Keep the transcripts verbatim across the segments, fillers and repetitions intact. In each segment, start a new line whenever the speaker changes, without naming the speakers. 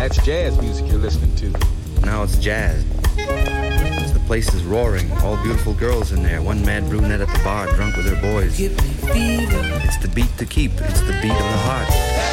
That's jazz music you're listening to.
Now it's jazz. The place is roaring. All beautiful girls in there. One mad brunette at the bar, drunk with her boys. It's the beat to keep. It's the beat of the heart.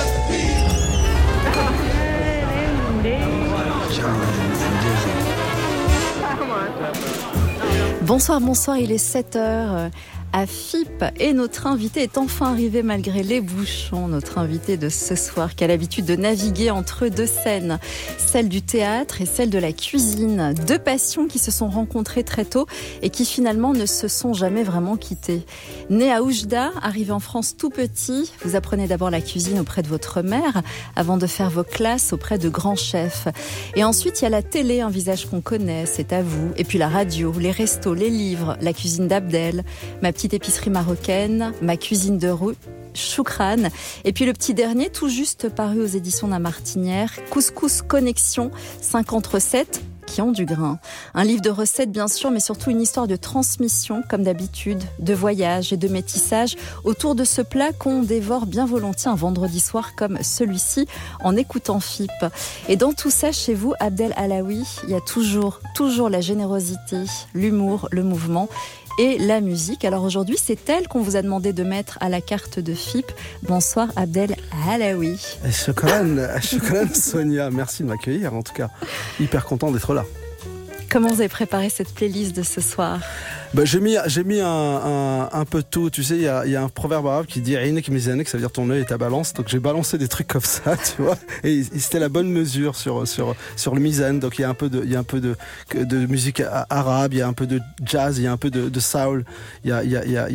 Bonsoir, bonsoir, il est sept heures à F I P et notre invité est enfin arrivé malgré les bouchons. Notre invité de ce soir qui a l'habitude de naviguer entre deux scènes, celle du théâtre et celle de la cuisine. Deux passions qui se sont rencontrées très tôt et qui finalement ne se sont jamais vraiment quittées. Né à Oujda, arrivé en France tout petit, vous apprenez d'abord la cuisine auprès de votre mère avant de faire vos classes auprès de grands chefs. Et ensuite, il y a la télé, un visage qu'on connaît, c'est à vous. Et puis la radio, les restos, les livres, la cuisine d'Abdel, ma petite épicerie marocaine, ma cuisine de rue, Choukran. Et puis le petit dernier, tout juste paru aux éditions La Martinière, Couscous Connexion, cinquante recettes qui ont du grain. Un livre de recettes bien sûr, mais surtout une histoire de transmission, comme d'habitude, de voyage et de métissage autour de ce plat qu'on dévore bien volontiers un vendredi soir comme celui-ci en écoutant F I P. Et dans tout ça, chez vous, Abdel Alaoui, il y a toujours, toujours la générosité, l'humour, le mouvement et la musique. Alors aujourd'hui, c'est elle qu'on vous a demandé de mettre à la carte de F I P. Bonsoir Abdel Alaoui.
Shukran, shukran Sonia, merci de m'accueillir en tout cas. Hyper content d'être là.
Comment vous avez préparé cette playlist de ce soir ?
Bah, j'ai mis, j'ai mis un, un, un peu de tout. Tu sais, il y a, y a un proverbe arabe qui dit Ainek mizanek, ça veut dire ton œil et ta balance. Donc j'ai balancé des trucs comme ça, tu vois. Et, et c'était la bonne mesure sur, sur, sur le mizan. Donc il y a un peu de, il y a un peu de, de musique arabe, il y a un peu de jazz, il y a un peu de, de soul. Il y a, il y a, il y a,